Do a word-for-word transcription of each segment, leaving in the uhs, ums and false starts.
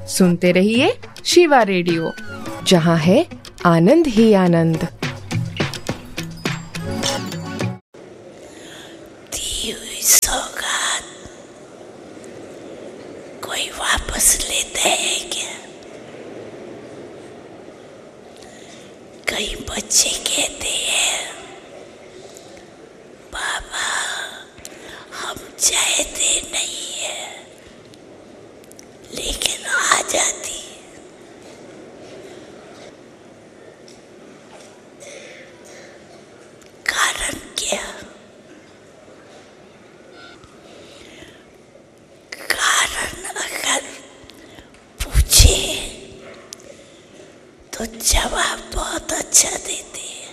सुनते रहिए शिवा रेडियो, जहाँ है आनंद ही आनंद। दी हुई सौगात कोई वापस लेता है क्या? कई बच्चे कहते हैं, बाबा हम चाहते नहीं है, लेकिन आ जाती। कारण क्या? कारण अगर पूछे तो जवाब बहुत अच्छा देते हैं।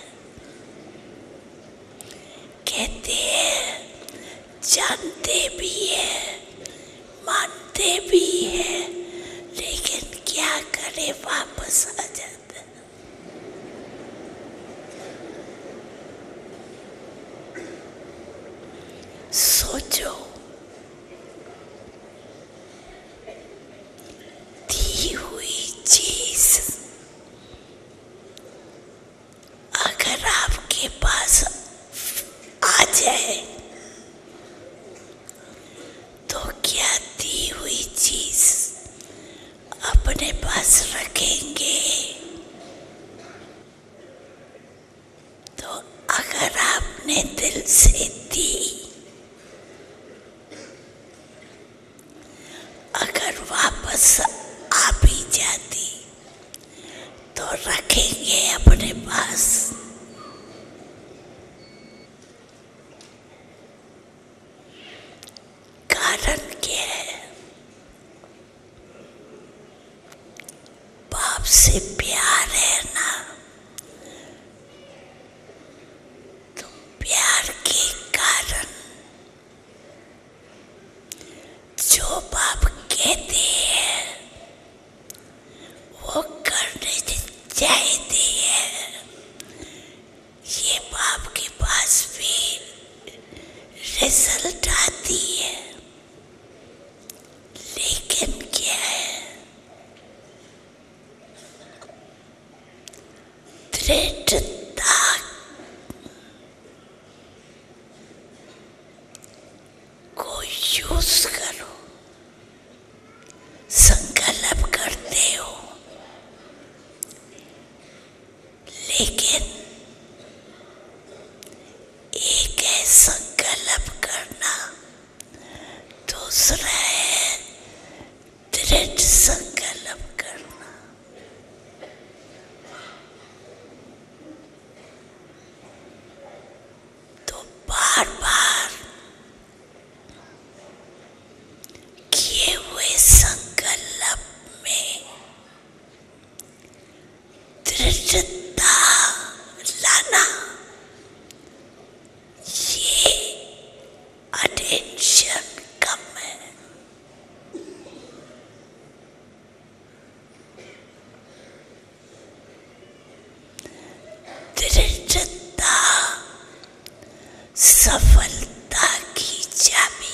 कहते हैं जानते भी है, मानते भी है, लेकिन क्या करे वापस आ जाता। सोचो, दी हुई चीज अगर आपके पास आ जाए तो क्या दी हुई चीज अपने पास रखेंगे? तो अगर आपने दिल से दी, अगर वापस आ भी जाती तो रखेंगे अपने पास? कारण क्या है? बाप से प्यार है ना, तो प्यार के कारण जो बाप कहते हैं वो करने चाहते हैं। ये बाप के पास भी रिजल्ट आती है, लेकिन क्या है? दृढ़ता। को यूज करो। संकल्प करते हो, लेकिन एक है संकल्प करना, दूसरा है दृढ़ संकल्प करना। तो बार बार किए हुए संकल्प में दृढ़ता लाना, ये अटेंशन कम है। दृढ़ता सफलता की चाबी।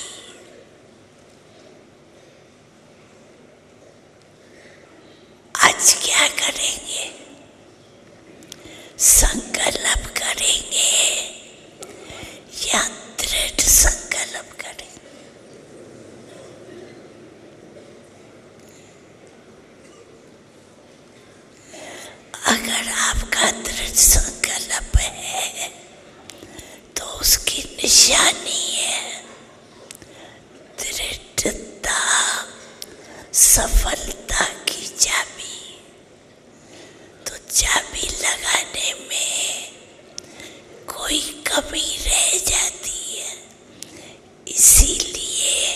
आज क्या करेंगे? संकल्प करेंगे या दृढ़ संकल्प करेंगे? अगर आपका दृढ़ संकल्प है तो उसकी निशानी है दृढ़ता सफलता की चाबी। तो चाबी लगाने में कोई कमी रह जाती है, इसीलिए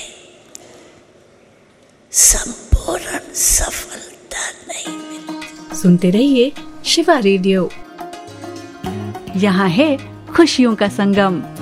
संपूर्ण सफलता नहीं मिलती। सुनते रहिए शिवा रेडियो, यहाँ है खुशियों का संगम।